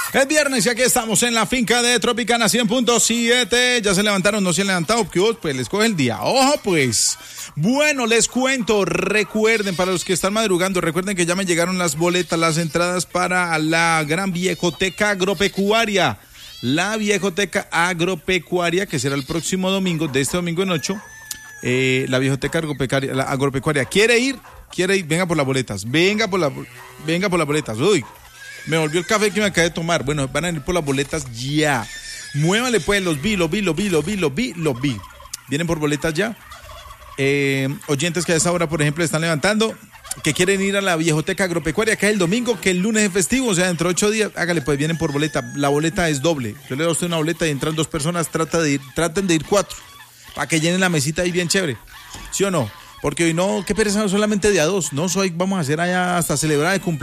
Es viernes y aquí estamos en la finca de Tropicana 100.7. Ya se levantaron, no se han levantado, pues les coge el día. Ojo pues. Bueno, les cuento, recuerden, para los que están madrugando, recuerden que ya me llegaron las boletas, las entradas para la Gran Viejoteca Agropecuaria. La Viejoteca Agropecuaria, que será el próximo domingo, de este domingo en 8. La Viejoteca Agropecuaria. ¿Quiere ir? Venga por las boletas. Venga por las boletas. Uy, me volvió el café que me acabé de tomar. Bueno, van a ir por las boletas ya. Muévale pues, los vi. Vienen por boletas ya. Oyentes que a esa hora, por ejemplo, están levantando, que quieren ir a la Viejoteca Agropecuaria, que es el domingo, que el lunes es festivo, o sea, dentro de 8 días, hágale, pues vienen por boleta. La boleta es doble. Yo le doy a usted una boleta y entran 2 personas, traten de ir 4, para que llenen la mesita ahí bien chévere. ¿Sí o no? Porque hoy no, qué pereza, no solamente de a 2, no, vamos a hacer allá hasta celebrar el cumpleaños.